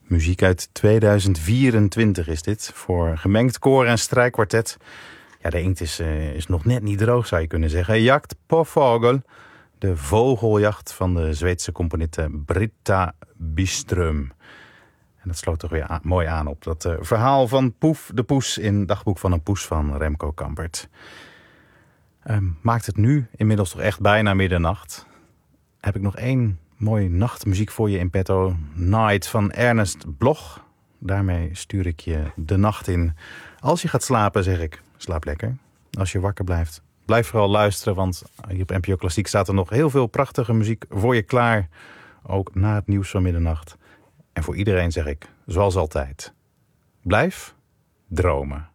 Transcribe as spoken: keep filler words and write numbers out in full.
Muziek uit tweeduizend vierentwintig is dit, voor gemengd koor en strijkkwartet. Ja, de inkt is, uh, is nog net niet droog, zou je kunnen zeggen. Jakt på fågel, de vogeljacht van de Zweedse componiste Britta Byström. En dat sloot toch weer a- mooi aan op dat uh, verhaal van Poef de Poes in Dagboek van een Poes van Remco Kampert. Um, maakt het nu inmiddels toch echt bijna middernacht. Heb ik nog één mooi nachtmuziek voor je in petto. Night van Ernest Bloch. Daarmee stuur ik je de nacht in. Als je gaat slapen, zeg ik, slaap lekker. Als je wakker blijft, blijf vooral luisteren. Want hier op N P O Klassiek staat er nog heel veel prachtige muziek voor je klaar. Ook na het nieuws van middernacht. En voor iedereen zeg ik, zoals altijd, blijf dromen.